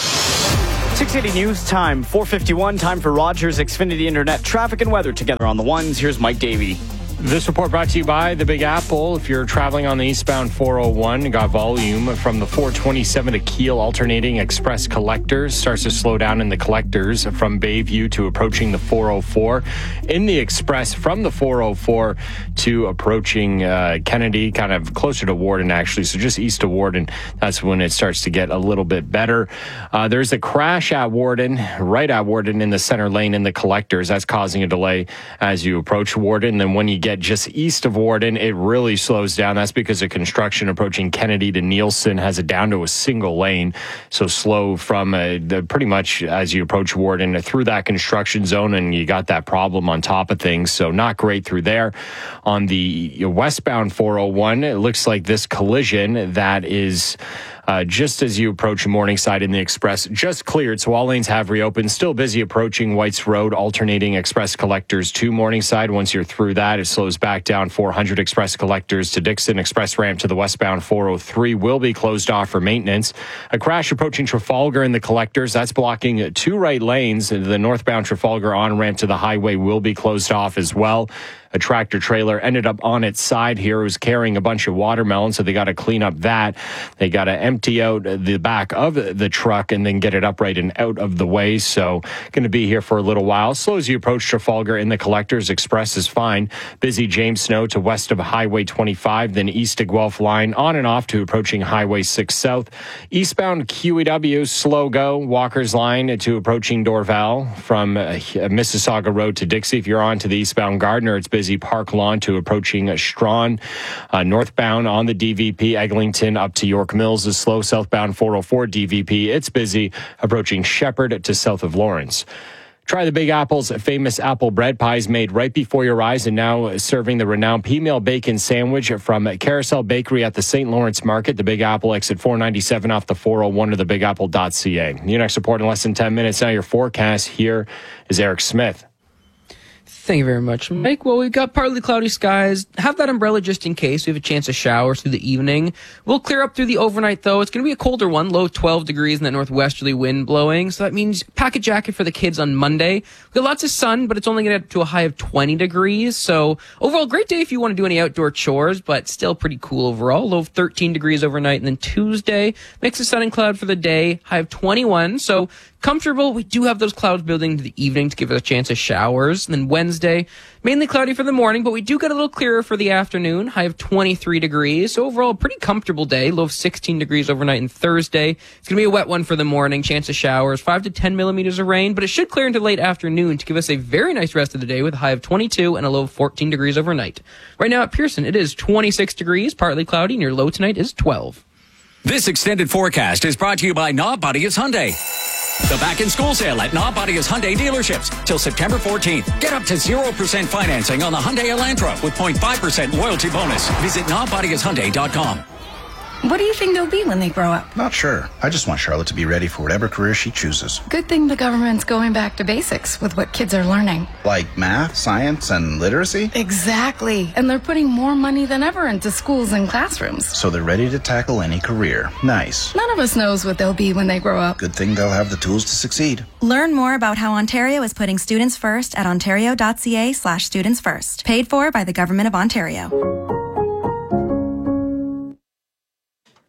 six eighty News Time, four fifty-one, time for Rogers Xfinity Internet traffic and weather together on the ones. Here's Mike Davey. This report brought to you by the Big Apple. If you're traveling on the eastbound four oh one, you got volume from the four twenty-seven to Kiel alternating express collectors. Starts to slow down in the collectors from Bayview to approaching the four oh four. In the express from the four oh four to approaching uh, Kennedy, kind of closer to Warden actually, so just east of Warden. That's when it starts to get a little bit better. Uh, there's a crash at Warden, right at Warden in the center lane in the collectors. That's causing a delay as you approach Warden. Then when you get just east of Warden, it really slows down. That's because of construction approaching Kennedy to Nielsen has it down to a single lane. So slow from uh, the, pretty much as you approach Warden through that construction zone, and you got that problem on top of things. So not great through there. On the westbound four oh one, it looks like this collision that is Uh, just as you approach Morningside in the Express, just cleared, so all lanes have reopened. Still busy approaching Whites Road, alternating Express collectors to Morningside. Once you're through that, it slows back down four hundred Express collectors to Dixon. Express ramp to the westbound four oh three will be closed off for maintenance. A crash approaching Trafalgar in the collectors. That's blocking two right lanes. The northbound Trafalgar on-ramp to the highway will be closed off as well. A tractor trailer ended up on its side here. It was carrying a bunch of watermelon, so they got to clean up that. They got to empty out the back of the truck and then get it upright and out of the way. So going to be here for a little while. Slow as you approach Trafalgar in the collectors. Express is fine. Busy James Snow to west of Highway twenty-five, then east to Guelph line, on and off to approaching Highway six South. Eastbound Q E W, slow go. Walker's line to approaching Dorval from uh, Mississauga Road to Dixie. If you're on to the eastbound Gardner, it's busy Park Lawn to approaching Strawn. Uh, northbound on the D V P, Eglinton up to York Mills is slow. Southbound four oh four D V P, it's busy approaching Shepherd to south of Lawrence. Try the Big Apple's famous apple bread pies made right before your eyes, and now serving the renowned P-Meal Bacon Sandwich from Carousel Bakery at the Saint Lawrence Market. The Big Apple exit four ninety-seven off the four oh one to the big apple dot c a. Your next report in less than ten minutes. Now your forecast. Here is Eric Smith. Thank you very much, Mike. Well, we've got partly cloudy skies. Have that umbrella just in case. We have a chance of showers through the evening. We'll clear up through the overnight, though. It's going to be a colder one, low twelve degrees and that northwesterly wind blowing. So that means pack a jacket for the kids on Monday. We've got lots of sun, but it's only going to get to a high of twenty degrees. So overall, great day if you want to do any outdoor chores, but still pretty cool overall. Low of thirteen degrees overnight. And then Tuesday, mix of sun and cloud for the day, high of twenty-one. So comfortable. We do have those clouds building into the evening to give us a chance of showers. And then Wednesday, mainly cloudy for the morning, but we do get a little clearer for the afternoon, high of twenty-three degrees. So overall, pretty comfortable day, low of sixteen degrees overnight. And Thursday, it's going to be a wet one for the morning, chance of showers, five to ten millimeters of rain, but it should clear into late afternoon to give us a very nice rest of the day with a high of twenty-two and a low of fourteen degrees overnight. Right now at Pearson, it is twenty-six degrees, partly cloudy, and your low tonight is twelve. This extended forecast is brought to you by Knob Bodies Hyundai. The back-in-school sale at Knob Bodies Hyundai dealerships till September fourteenth. Get up to zero percent financing on the Hyundai Elantra with zero point five percent loyalty bonus. Visit knob bodies hyundai dot com. What do you think they'll be when they grow up? Not sure. I just want Charlotte to be ready for whatever career she chooses. Good thing the government's going back to basics with what kids are learning. Like math, science, and literacy? Exactly. And they're putting more money than ever into schools and classrooms. So they're ready to tackle any career. Nice. None of us knows what they'll be when they grow up. Good thing they'll have the tools to succeed. Learn more about how Ontario is putting students first at ontario dot c a slash students first. Paid for by the Government of Ontario.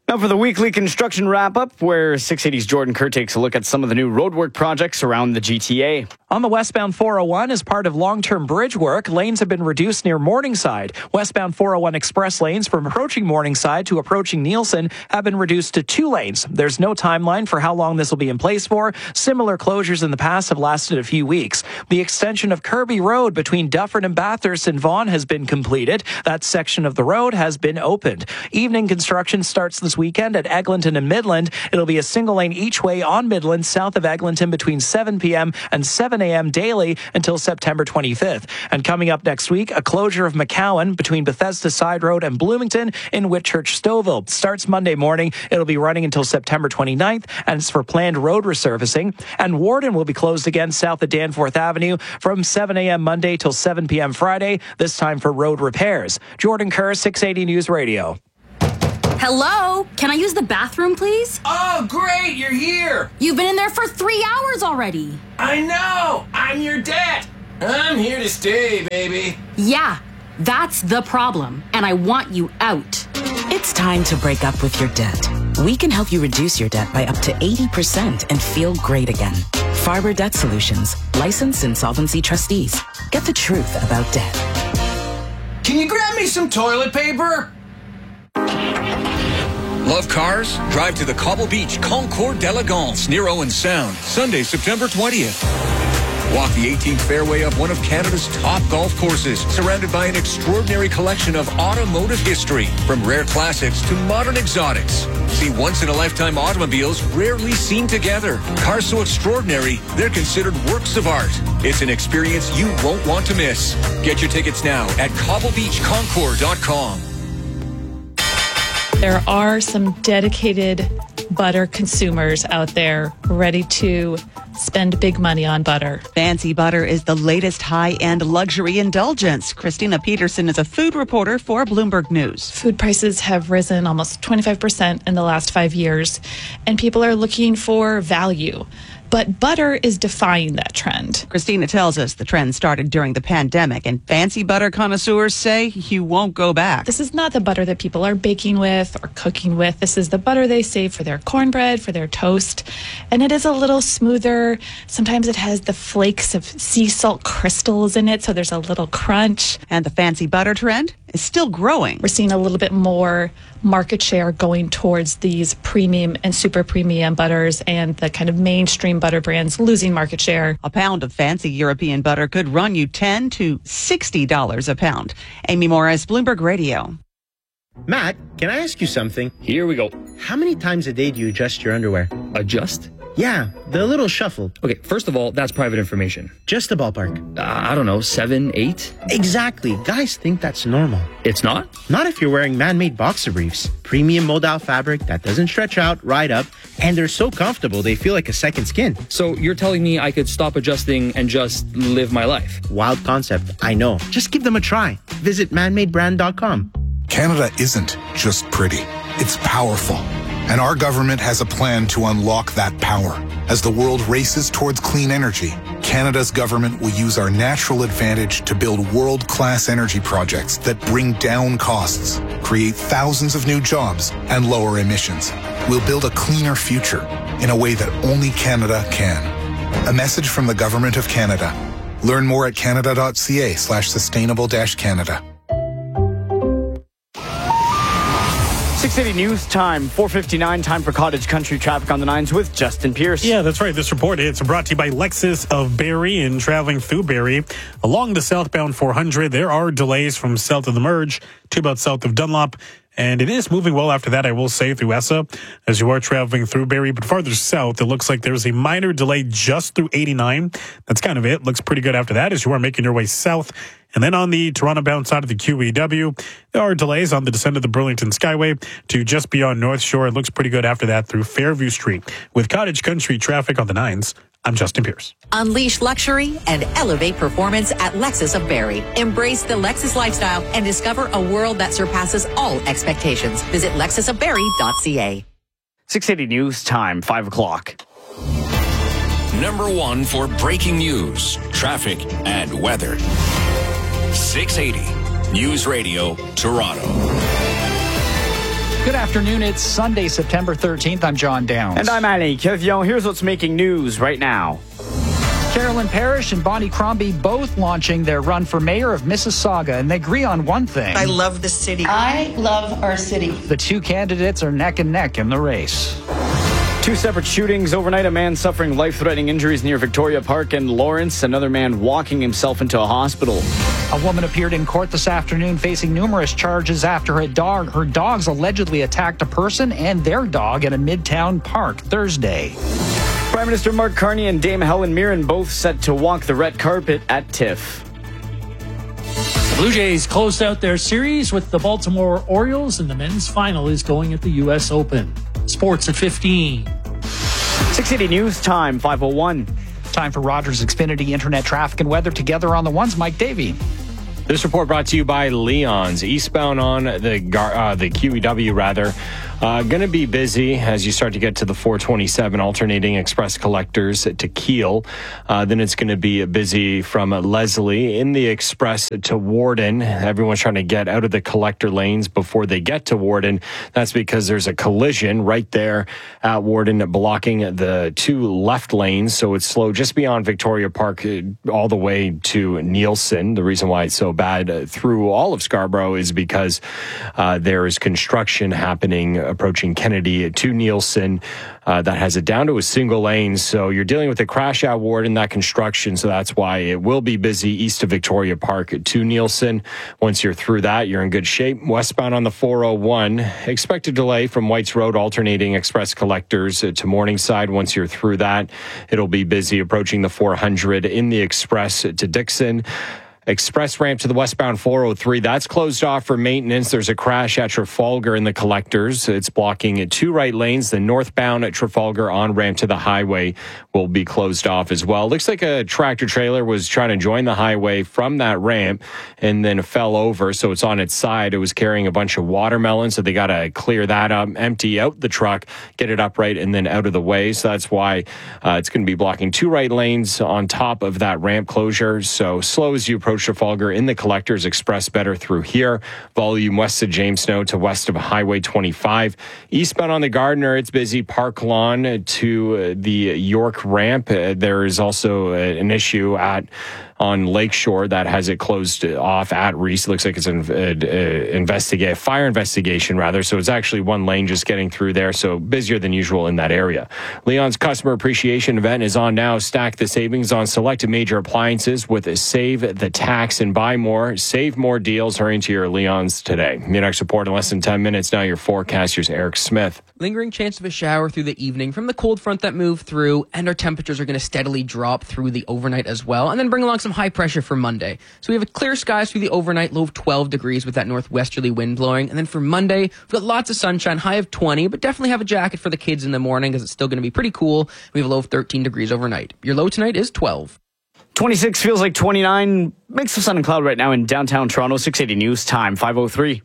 Now for the weekly construction wrap-up, where six eighty's Jordan Kerr takes a look at some of the new roadwork projects around the G T A. On the westbound four oh one, as part of long-term bridge work, lanes have been reduced near Morningside. Westbound four oh one express lanes from approaching Morningside to approaching Nielsen have been reduced to two lanes. There's no timeline for how long this will be in place for. Similar closures in the past have lasted a few weeks. The extension of Kirby Road between Dufferin and Bathurst and Vaughan has been completed. That section of the road has been opened. Evening construction starts this weekend at Eglinton and Midland. It'll be a single lane each way on Midland south of Eglinton between seven p.m. and seven a.m. daily until September twenty-fifth. And coming up next week, a closure of McCowan between Bethesda Side Road and Bloomington in Whitchurch Stouffville. Starts Monday morning. It'll be running until September twenty-ninth, and it's for planned road resurfacing. And Warden will be closed again south of Danforth Avenue from seven a.m. Monday till seven p.m. Friday, this time for road repairs. Jordan Kerr, six eighty News Radio. Hello? Can I use the bathroom, please? Oh, great, you're here. You've been in there for three hours already. I know, I'm your debt. I'm here to stay, baby. Yeah, that's the problem, and I want you out. It's time to break up with your debt. We can help you reduce your debt by up to eighty percent and feel great again. Farber Debt Solutions, licensed insolvency trustees. Get the truth about debt. Can you grab me some toilet paper? Love cars? Drive to the Cobble Beach Concours d'Elegance near Owen Sound, Sunday, September twentieth. Walk the eighteenth fairway of one of Canada's top golf courses, surrounded by an extraordinary collection of automotive history, from rare classics to modern exotics. See once-in-a-lifetime automobiles rarely seen together. Cars so extraordinary, they're considered works of art. It's an experience you won't want to miss. Get your tickets now at cobble beach concours dot com. There are some dedicated butter consumers out there ready to spend big money on butter. Fancy butter is the latest high-end luxury indulgence. Christina Peterson is a food reporter for Bloomberg News. Food prices have risen almost twenty-five percent in the last five years, and people are looking for value. But butter is defying that trend. Christina tells us the trend started during the pandemic, and fancy butter connoisseurs say you won't go back. This is not the butter that people are baking with or cooking with. This is the butter they save for their cornbread, for their toast. And it is a little smoother. Sometimes it has the flakes of sea salt crystals in it, so there's a little crunch. And the fancy butter trend is still growing. We're seeing a little bit more market share going towards these premium and super premium butters, and the kind of mainstream butter brands losing market share. A pound of fancy European butter could run you ten to sixty dollars a pound. Amy Morris, Bloomberg Radio. Matt, can I ask you something? Here we go. How many times a day do you adjust your underwear? Adjust? Yeah, the little shuffle. Okay, first of all, that's private information. Just a ballpark. Uh, I don't know, seven, eight? Exactly. Guys think that's normal. It's not? Not if you're wearing man-made boxer briefs. Premium modal fabric that doesn't stretch out, right up, and they're so comfortable they feel like a second skin. So you're telling me I could stop adjusting and just live my life? Wild concept, I know. Just give them a try. Visit man made brand dot com. Canada isn't just pretty. It's powerful. And our government has a plan to unlock that power. As the world races towards clean energy, Canada's government will use our natural advantage to build world-class energy projects that bring down costs, create thousands of new jobs, and lower emissions. We'll build a cleaner future in a way that only Canada can. A message from the Government of Canada. Learn more at canada.ca slash sustainable dash Canada. six eighty News Time, four fifty-nine, time for Cottage Country traffic on the nines with Justin Pierce. Yeah, that's right. This report is brought to you by Lexus of Barrie and traveling through Barrie. Along the southbound four hundred, there are delays from south of the Merge to about south of Dunlop. And it is moving well after that, I will say, through Essa as you are traveling through Barrie. But farther south, it looks like there's a minor delay just through eighty-nine. That's kind of it. Looks pretty good after that as you are making your way south. And then on the Toronto-bound side of the Q E W, there are delays on the descent of the Burlington Skyway to just beyond North Shore. It looks pretty good after that through Fairview Street. With Cottage Country traffic on the nines, I'm Justin Pierce. Unleash luxury and elevate performance at Lexus of Barrie. Embrace the Lexus lifestyle and discover a world that surpasses all expectations. Visit lexus of barrie dot c a. six eighty News Time, five o'clock. Number one for breaking news, traffic, and weather. six eighty News Radio, Toronto. Good afternoon. It's Sunday, September thirteenth. I'm John Downs. And I'm Alain Kevion. Here's what's making news right now. Carolyn Parrish and Bonnie Crombie both launching their run for mayor of Mississauga, and they agree on one thing. I love the city. I love our city. The two candidates are neck and neck in the race. Two separate shootings overnight. A man suffering life-threatening injuries near Victoria Park and Lawrence. Another man walking himself into a hospital. A woman appeared in court this afternoon facing numerous charges after her dog, her dogs allegedly attacked a person and their dog at a Midtown park Thursday. Prime Minister Mark Carney and Dame Helen Mirren both set to walk the red carpet at TIFF. The Blue Jays closed out their series with the Baltimore Orioles, and the men's final is going at the U S Open. Sports at fifteen. six eighty News Time, five oh one. Time for Rogers Xfinity Internet Traffic and Weather. Together on the ones, Mike Davey. This report brought to you by Leon's. Eastbound on the uh, the Q E W, rather. Uh, going to be busy as you start to get to the four twenty-seven alternating express collectors to Kiel. Uh, then it's going to be busy from Leslie in the express to Warden. Everyone's trying to get out of the collector lanes before they get to Warden. That's because there's a collision right there at Warden blocking the two left lanes. So it's slow just beyond Victoria Park all the way to Nielsen. The reason why it's so bad through all of Scarborough is because uh, there is construction happening approaching Kennedy to Nielsen uh, that has it down to a single lane. So you're dealing with a crash at Warden, that construction. So that's why it will be busy east of Victoria Park to Nielsen. Once you're through that, you're in good shape. Westbound on the four oh one, expected delay from Whites Road alternating express collectors to Morningside. Once you're through that, it'll be busy approaching the four hundred in the express to Dixon. Express ramp to the westbound four oh three, that's closed off for maintenance. There's a crash at Trafalgar in the collectors. It's blocking two right lanes. The northbound at Trafalgar on ramp to the highway will be closed off as well. Looks like a tractor trailer was trying to join the highway from that ramp and then fell over. So it's on its side. It was carrying a bunch of watermelons. So they got to clear that up, empty out the truck, get it upright and then out of the way. So that's why uh, it's going to be blocking two right lanes on top of that ramp closure. So slow as you approach Trafalgar in the collectors, express better through here. Volume west of James Snow to west of Highway twenty-five. Eastbound on the Gardiner, it's busy. Park Lawn to the York ramp. Uh, there is also uh, an issue at on Lakeshore that has it closed off at Reese. Looks like it's an uh, uh, investigate fire investigation rather. So it's actually one lane just getting through there. So busier than usual in that area. Leon's customer appreciation event is on now. Stack the savings on selected major appliances with a Save the Tax and Buy More. Save more deals. Hurry into your Leon's today. Your next report in less than ten minutes. Now your forecast. Here's Eric Smith. Lingering chance of a shower through the evening from the cold front that moved through, and our temperatures are going to steadily drop through the overnight as well, and then bring along some high pressure for Monday. So we have a clear skies through the overnight, low of twelve degrees with that northwesterly wind blowing. And then for Monday, we've got lots of sunshine, high of twenty, but definitely have a jacket for the kids in the morning because it's still going to be pretty cool. We have a low of thirteen degrees overnight. Your low tonight is twelve. twenty-six feels like twenty-nine. Mix of sun and cloud right now in downtown Toronto. six eighty News Time, five oh three.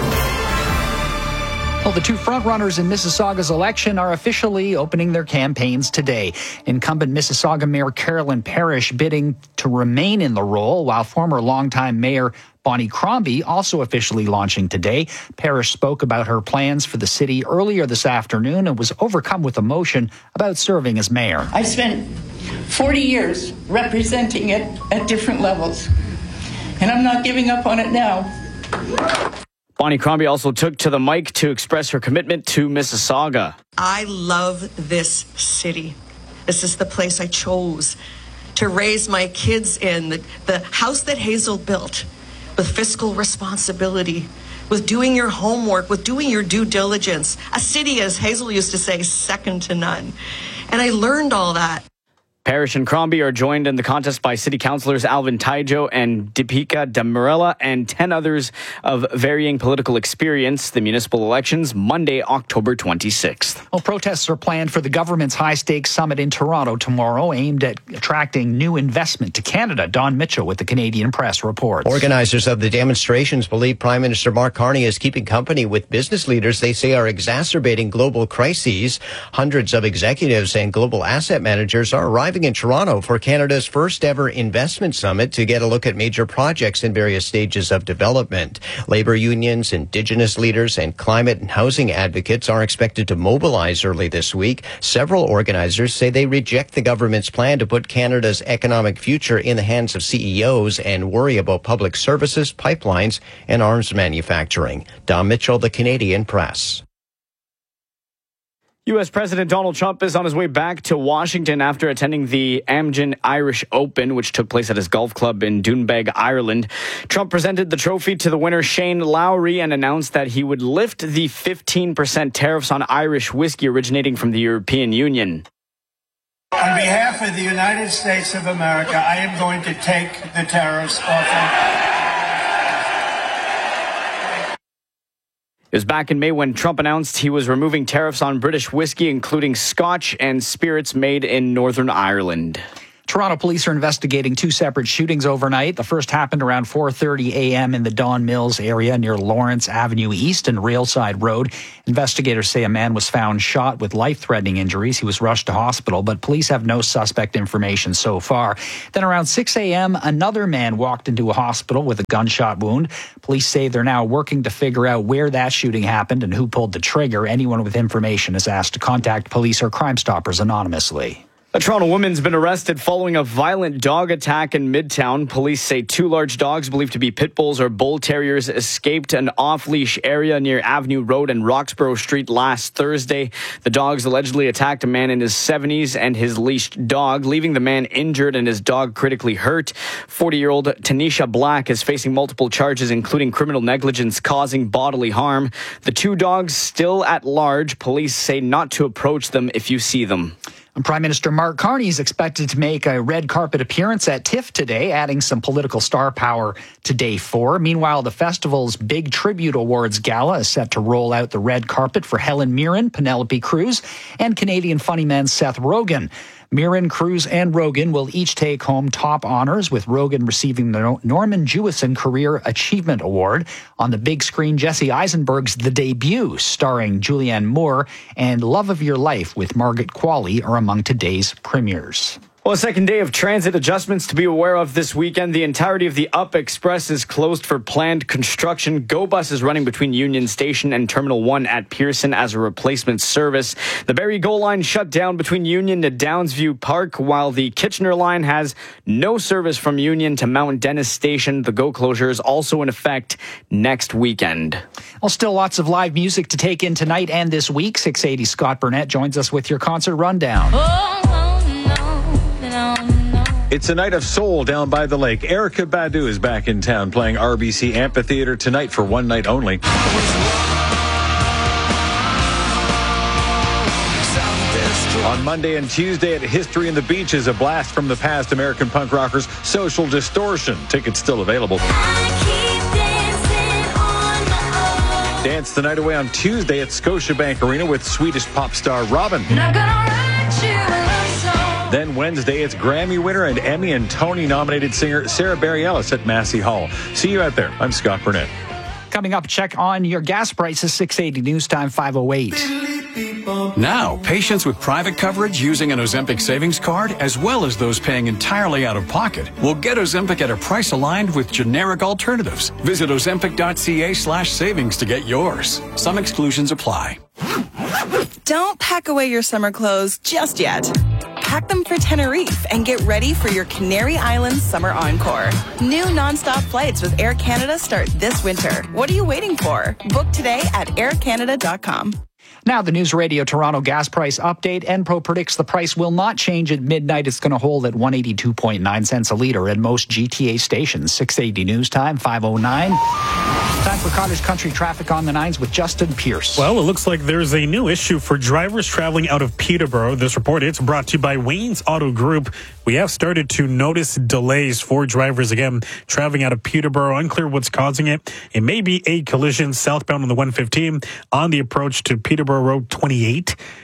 Well, the two frontrunners in Mississauga's election are officially opening their campaigns today. Incumbent Mississauga Mayor Carolyn Parrish bidding to remain in the role, while former longtime Mayor Bonnie Crombie also officially launching today. Parrish spoke about her plans for the city earlier this afternoon and was overcome with emotion about serving as mayor. I've spent forty years representing it at different levels, and I'm not giving up on it now. Bonnie Crombie also took to the mic to express her commitment to Mississauga. I love this city. This is the place I chose to raise my kids in, the, the house that Hazel built with fiscal responsibility, with doing your homework, with doing your due diligence. A city, as Hazel used to say, second to none. And I learned all that. Parrish and Crombie are joined in the contest by city councillors Alvin Taijo and Deepika Damarella and ten others of varying political experience. The municipal elections, Monday, October twenty-sixth. Well, protests are planned for the government's high-stakes summit in Toronto tomorrow, aimed at attracting new investment to Canada. Don Mitchell with the Canadian Press reports. Organizers of the demonstrations believe Prime Minister Mark Carney is keeping company with business leaders they say are exacerbating global crises. Hundreds of executives and global asset managers are arriving arriving in Toronto for Canada's first ever investment summit to get a look at major projects in various stages of development. Labor unions, Indigenous leaders, and climate and housing advocates are expected to mobilize early this week. Several organizers say they reject the government's plan to put Canada's economic future in the hands of C E Os and worry about public services, pipelines, and arms manufacturing. Don Mitchell, The Canadian Press. U S President Donald Trump is on his way back to Washington after attending the Amgen Irish Open, which took place at his golf club in Doonbeg, Ireland. Trump presented the trophy to the winner, Shane Lowry, and announced that he would lift the fifteen percent tariffs on Irish whiskey originating from the European Union. On behalf of the United States of America, I am going to take the tariffs off. It was back in May when Trump announced he was removing tariffs on British whiskey, including Scotch and spirits made in Northern Ireland. Toronto police are investigating two separate shootings overnight. The first happened around four thirty a.m. in the Don Mills area near Lawrence Avenue East and Railside Road. Investigators say a man was found shot with life-threatening injuries. He was rushed to hospital, but police have no suspect information so far. Then around six a.m., another man walked into a hospital with a gunshot wound. Police say they're now working to figure out where that shooting happened and who pulled the trigger. Anyone with information is asked to contact police or Crime Stoppers anonymously. A Toronto woman's been arrested following a violent dog attack in Midtown. Police say two large dogs believed to be pit bulls or bull terriers escaped an off-leash area near Avenue Road and Roxborough Street last Thursday. The dogs allegedly attacked a man in his seventies and his leashed dog, leaving the man injured and his dog critically hurt. forty-year-old Tanisha Black is facing multiple charges, including criminal negligence causing bodily harm. The two dogs still at large. Police say not to approach them if you see them. And Prime Minister Mark Carney is expected to make a red carpet appearance at TIFF today, adding some political star power to day four. Meanwhile, the festival's big tribute awards gala is set to roll out the red carpet for Helen Mirren, Penelope Cruz, and Canadian funny man Seth Rogen. Mirren, Cruz, and Rogen will each take home top honors, with Rogen receiving the Norman Jewison Career Achievement Award. On the big screen, Jesse Eisenberg's The Debut, starring Julianne Moore, and Love of Your Life with Margaret Qualley are among today's premieres. Well, a second day of transit adjustments to be aware of this weekend. The entirety of the Up Express is closed for planned construction. GoBus is running between Union Station and Terminal one at Pearson as a replacement service. The Barrie GO line shut down between Union to Downsview Park, while the Kitchener line has no service from Union to Mount Dennis Station. The GO closure is also in effect next weekend. Well, still lots of live music to take in tonight and this week. six eighty Scott Burnett joins us with your concert rundown. Oh. It's a night of soul down by the lake. Erykah Badu is back in town playing R B C Amphitheater tonight for one night only. On Monday and Tuesday at History in the Beach is a blast from the past. American punk rockers Social Distortion. Tickets still available. Dance the night away on Tuesday at Scotiabank Arena with Swedish pop star Robin. Then Wednesday, it's Grammy winner and Emmy and Tony nominated singer Sarah Bareilles at Massey Hall. See you out there. I'm Scott Burnett. Coming up, check on your gas prices. six eighty News Time five oh eight. Now, patients with private coverage using an Ozempic savings card, as well as those paying entirely out of pocket, will get Ozempic at a price aligned with generic alternatives. Visit ozempic.ca slash savings to get yours. Some exclusions apply. Don't pack away your summer clothes just yet. Pack them for Tenerife and get ready for your Canary Islands summer encore. New nonstop flights with Air Canada start this winter. What are you waiting for? Book today at air canada dot com. Now, the News Radio Toronto gas price update. Enpro predicts the price will not change at midnight. It's going to hold at one hundred eighty-two point nine cents a litre at most G T A stations. six eighty News Time, five oh nine. Time for Cottage Country traffic on the nines with Justin Pierce. Well, it looks like there's a new issue for drivers traveling out of Peterborough. This report, it's brought to you by Wayne's Auto Group. We have started to notice delays for drivers, again, traveling out of Peterborough. Unclear what's causing it. It may be a collision southbound on the one fifteen on the approach to Peterborough Road twenty-eight.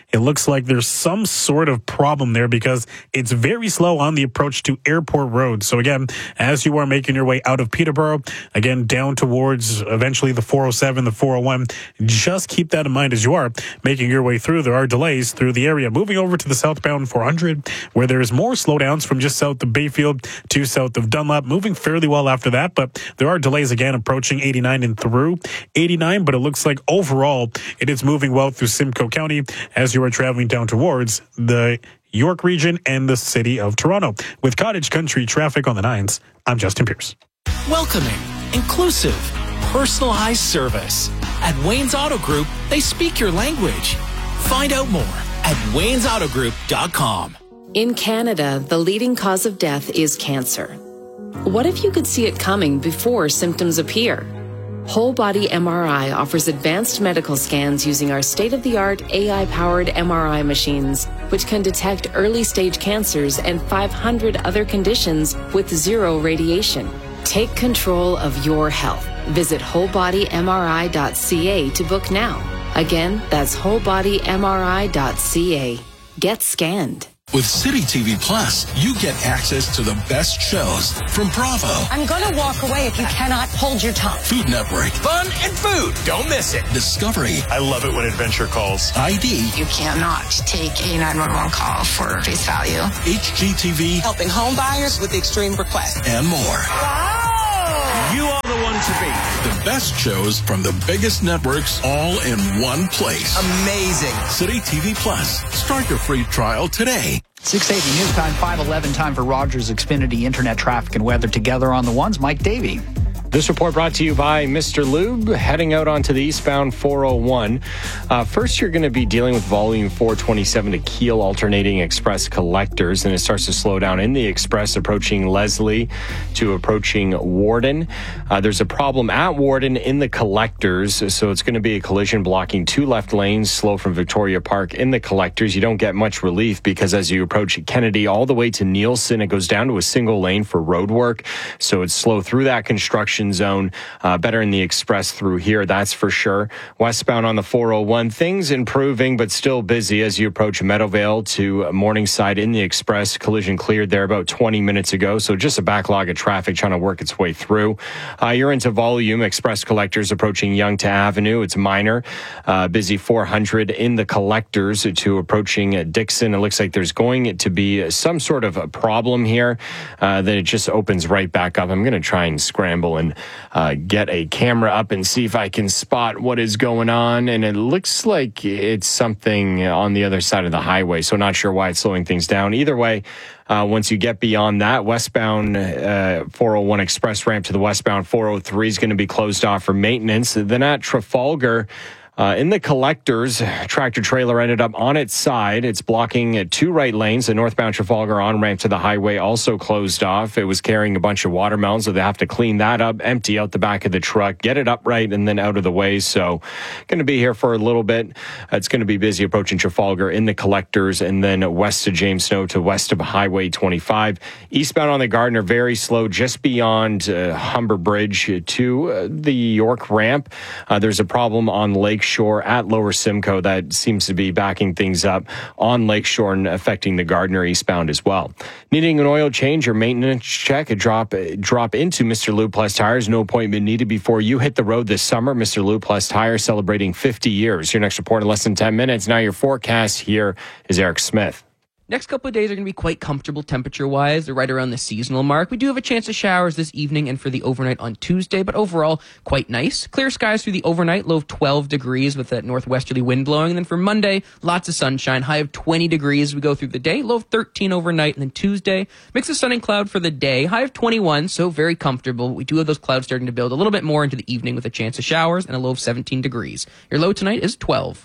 it looks like there's some sort of problem there because it's very slow on the approach to Airport Road. So again, as you are making your way out of Peterborough, again, down towards eventually the four oh seven, the four oh one, just keep that in mind as you are making your way through. There are delays through the area. Moving over to the southbound four hundred, where there's more slowdowns from just south of Bayfield to south of Dunlop, moving fairly well after that, but there are delays again approaching eighty-nine and through eighty-nine, but it looks like overall it is moving well through Simcoe County as you are traveling down towards the York region and the city of Toronto. With Cottage Country traffic on the nines, I'm Justin Pierce. Welcoming, inclusive, personalized service. At Wayne's Auto Group, they speak your language. Find out more at waynes auto group dot com. In Canada, the leading cause of death is cancer. What if you could see it coming before symptoms appear? Whole Body M R I offers advanced medical scans using our state-of-the-art A I-powered M R I machines, which can detect early-stage cancers and five hundred other conditions with zero radiation. Take control of your health. Visit whole body m r i dot c a to book now. Again, that's whole body m r i dot c a. Get scanned. With City T V Plus, you get access to the best shows from Bravo, I'm going to walk away if you cannot hold your tongue. Food Network, Fun and food. Don't miss it. Discovery. I love it when adventure calls. I D. You cannot take a nine one one call for face value. H G T V. Helping home buyers with extreme requests. And more. Wow. You are the one to beat. The best shows from the biggest networks all in one place. Amazing. City T V Plus. Start your free trial today. six eighty News Time, five eleven, time for Rogers Xfinity Internet Traffic and Weather. Together on the ones, Mike Davey. This report brought to you by Mister Lube, heading out onto the eastbound four oh one. Uh, first, you're going to be dealing with volume four twenty-seven to Kiel alternating express collectors, and it starts to slow down in the express approaching Leslie to approaching Warden. Uh, there's a problem at Warden in the collectors, so it's going to be a collision blocking two left lanes, slow from Victoria Park in the collectors. You don't get much relief because as you approach Kennedy all the way to Nielsen, it goes down to a single lane for road work, so it's slow through that construction zone. Uh, better in the express through here, that's for sure. Westbound on the four oh one, things improving but still busy as you approach Meadowvale to Morningside in the express. Collision cleared there about twenty minutes ago, so just a backlog of traffic trying to work its way through. Uh, you're into volume. Express collectors approaching Yonge to Avenue. It's minor. Uh, busy four hundred in the collectors to approaching Dixon. It looks like there's going to be some sort of a problem here. Uh, then it just opens right back up. I'm going to try and scramble and Uh, get a camera up and see if I can spot what is going on. And it looks like it's something on the other side of the highway, so not sure why it's slowing things down. Either way, uh, once you get beyond that, westbound uh, four oh one express ramp to the westbound four oh three is going to be closed off for maintenance. Then at Trafalgar, Uh, in the collectors, tractor trailer ended up on its side. It's blocking uh, two right lanes. The northbound Trafalgar on-ramp to the highway also closed off. It was carrying a bunch of watermelons, so they have to clean that up, empty out the back of the truck, get it upright, and then out of the way. So going to be here for a little bit. Uh, it's going to be busy approaching Trafalgar in the collectors, and then west to James Snow to west of Highway twenty-five. Eastbound on the Gardner, very slow, just beyond uh, Humber Bridge to uh, the York ramp. Uh, there's a problem on Lake Shore at Lower Simcoe that seems to be backing things up on Lakeshore and affecting the Gardner eastbound as well. Needing an oil change or maintenance check, a drop drop into Mister Lube Plus Tires. No appointment needed before you hit the road this summer. Mister Lube Plus Tires celebrating fifty years. Your next report in less than ten minutes. Now your forecast. Here is Eric Smith. Next couple of days are going to be quite comfortable temperature-wise. They're right around the seasonal mark. We do have a chance of showers this evening and for the overnight on Tuesday, but overall, quite nice. Clear skies through the overnight, low of twelve degrees with that northwesterly wind blowing. And then for Monday, lots of sunshine, high of twenty degrees as we go through the day, low of thirteen overnight. And then Tuesday, mix of sun and cloud for the day, high of twenty-one, so very comfortable. We do have those clouds starting to build a little bit more into the evening with a chance of showers and a low of seventeen degrees. Your low tonight is twelve.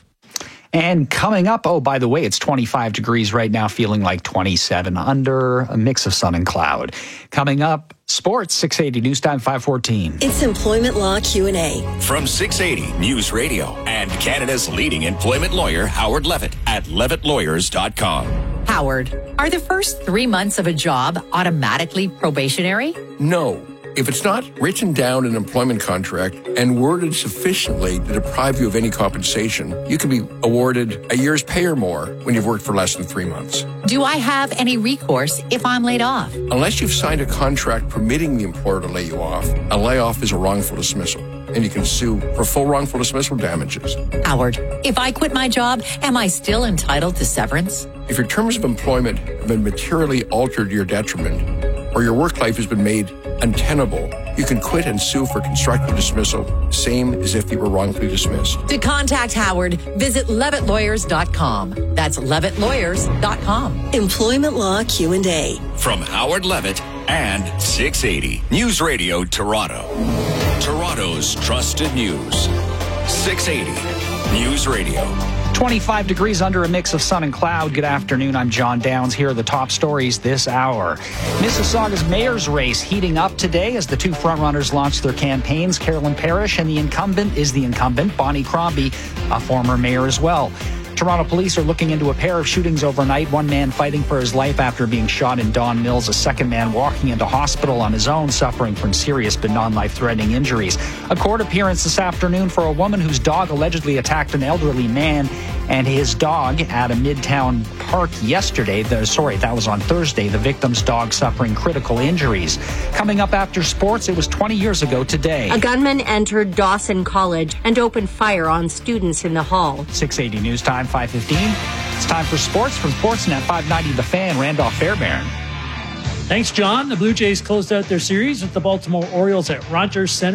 And coming up, oh, by the way, it's twenty-five degrees right now, feeling like twenty-seven under, a mix of sun and cloud. Coming up, sports, six eighty News Time, five fourteen. It's Employment Law Q and A. From six eighty News Radio and Canada's leading employment lawyer, Howard Levitt, at levitt lawyers dot com. Howard, are the first three months of a job automatically probationary? No. If it's not written down in an employment contract and worded sufficiently to deprive you of any compensation, you can be awarded a year's pay or more when you've worked for less than three months. Do I have any recourse if I'm laid off? Unless you've signed a contract permitting the employer to lay you off, a layoff is a wrongful dismissal, and you can sue for full wrongful dismissal damages. Howard, if I quit my job, am I still entitled to severance? If your terms of employment have been materially altered to your detriment, or your work life has been made untenable, you can quit and sue for constructive dismissal, same as if you were wrongfully dismissed. To contact Howard, visit levitt lawyers dot com. That's levitt lawyers dot com. Employment Law Q and A. From Howard Levitt and six eighty News Radio Toronto. Toronto's trusted news. six eighty News Radio. twenty-five degrees under a mix of sun and cloud. Good afternoon. I'm John Downs. Here are the top stories this hour. Mississauga's mayor's race heating up today as the two frontrunners launch their campaigns. Carolyn Parrish and the incumbent is the incumbent, Bonnie Crombie, a former mayor as well. Toronto police are looking into a pair of shootings overnight. One man fighting for his life after being shot in Don Mills. A second man walking into hospital on his own, suffering from serious but non-life-threatening injuries. A court appearance this afternoon for a woman whose dog allegedly attacked an elderly man and his dog at a Midtown park yesterday. The, sorry, that was on Thursday. The victim's dog suffering critical injuries. Coming up after sports, it was twenty years ago today. A gunman entered Dawson College and opened fire on students in the hall. six eighty News Time, five fifteen. It's time for sports from Sportsnet five ninety The Fan. Randolph Fairbairn. Thanks, John. The Blue Jays closed out their series with the Baltimore Orioles at Rogers Center.